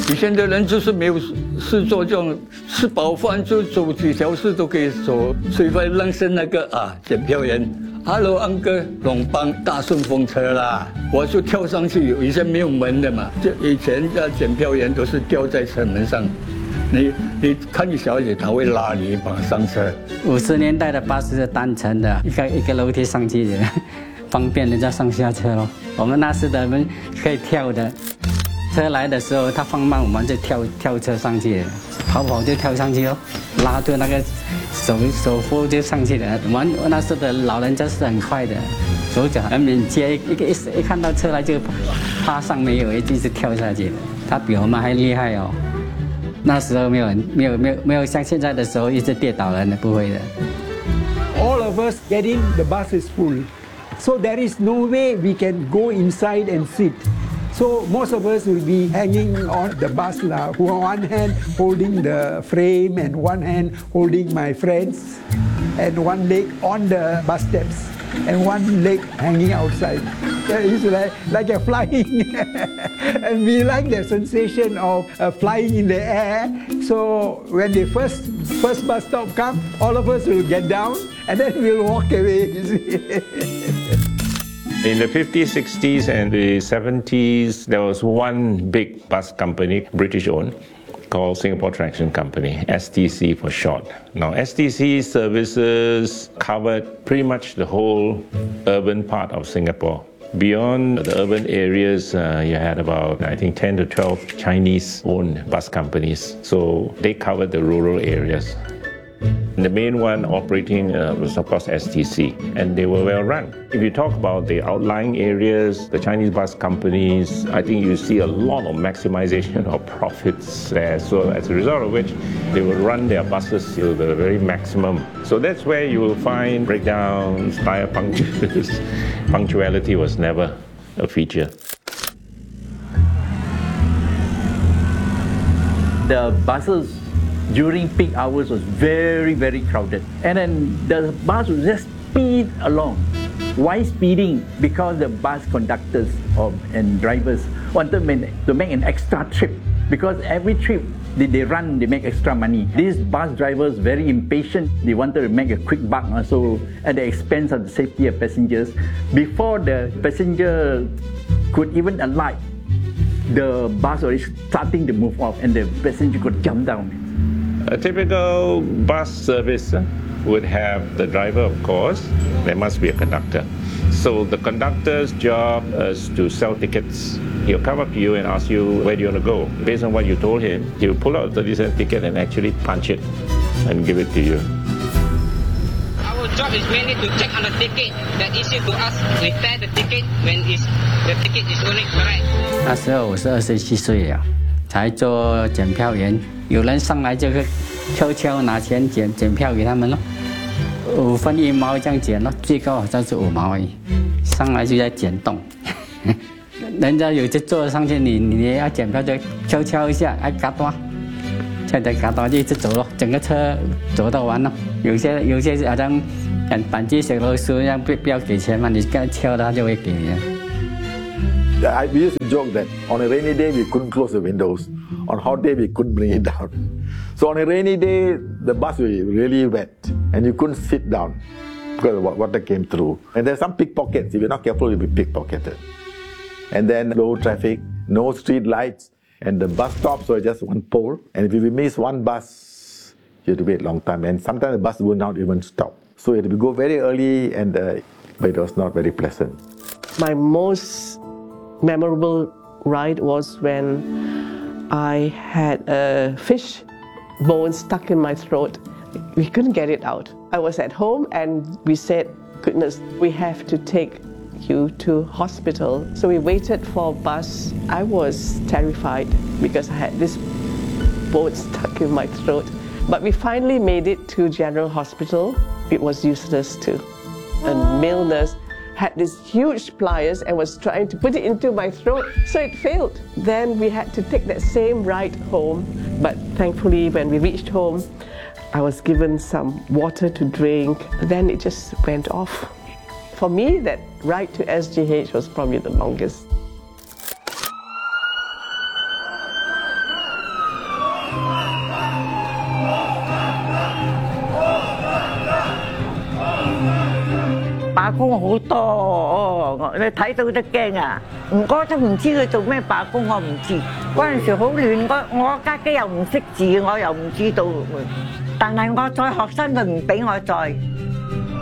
以前的人就是没有事做，这种吃饱饭就走几条市都可以走，所以会认识那个检票员。Hello， 安哥，龙邦大顺风车啦，我就跳上去，以前没有门的嘛，就以前的检票员都是吊在车门上，你看你小姐，他会拉你把上车。 50年代的巴士是单层的，一个楼梯上去的，方便人家上下车咯。我们那时的人可以跳的，车来的时候他放慢，我们就跳车上去，跑就跳上去咯，拉住那个手扶就上去了。我们那时的老人家是很快的，手脚很敏捷，一看到车来就趴上没有，一直跳下去的。他比我们还厉害哦。那时候没有像现在的时候一直跌倒人的，不会的。 All of us get in, the bus is full, so there is no way we can go inside and sit. So most of us will be hanging on the bus lah. One hand holding the frame and one hand holding my friends, and one leg on the bus steps and one leg hanging outside. It's like a flying, and we like the sensation of flying in the air. So when the first bus stop come, all of us will get down and then we'll walk away. In the 50s, 60s and the 70s, there was one big bus company, British-owned, called Singapore Traction Company, STC for short. Now, STC services covered pretty much the whole urban part of Singapore. Beyond the urban areas, you had about, I think, 10 to 12 Chinese-owned bus companies. So they covered the rural areas. The main one operating was, of course, STC, and they were well run. If you talk about the outlying areas, the Chinese bus companies, I think you see a lot of maximization of profits there. So as a result of which, they will run their buses to the very maximum. So that's where you will find breakdowns, tire punctures. Punctuality was never a feature. The buses during peak hours was very, very crowded. And then the bus would just speed along. Why speeding? Because the bus conductors and drivers wanted to make an extra trip. Because every trip they run, they make extra money. These bus drivers very impatient. They wanted to make a quick buck also at the expense of the safety of passengers. Before the passenger could even alight, the bus was starting to move off and the passenger could jump down. A typical bus service would have the driver, of course. There must be a conductor. So the conductor's job is to sell tickets. He'll come up to you and ask you, where do you want to go? Based on what you told him, he'll pull out a 30-cent ticket and actually punch it and give it to you. Our job is mainly to check on the ticket that issued to us, repair the ticket when the ticket is only correct. 那时候我是27岁了，才做检票员。有人上来就悄悄拿钱检票给他们咯，5分1毛这样检咯，最高好像是5毛而已。上来就在检动，人家有些坐上去，你要检票就悄悄一下，嘎多，现在嘎多就一直走咯，整个车走到完咯。有些好像板机小老鼠一样，不要给钱嘛，你跟他敲他就会给你。 We used to joke that on a rainy day we couldn't close the windows. On a hot day we couldn't bring it down. So on a rainy day the bus was really wet and you couldn't sit down because water came through. And there's some pickpockets. If you're not careful you'll be pickpocketed. And then low traffic, no street lights, and the bus stops were just one pole. And if you miss one bus, you have to wait a long time. And sometimes the bus would not even stop. So you had to go very early, but it was not very pleasant. My most memorable ride was when I had a fish bone stuck in my throat. We couldn't get it out. I was at home and we said, goodness, we have to take you to hospital. So we waited for a bus. I was terrified because I had this bone stuck in my throat. But we finally made it to General Hospital. It was useless too. A male nurse had these huge pliers and was trying to put it into my throat, so it failed. Then we had to take that same ride home, but thankfully when we reached home, I was given some water to drink, then it just went off. For me, that ride to SGH was probably the longest. 罷工好多哦，你睇到都驚啊！我都唔知佢做咩罷工，我唔知。嗰陣時好亂，我家姐又唔識字，我又唔知道。但係我再學生，佢唔俾我再。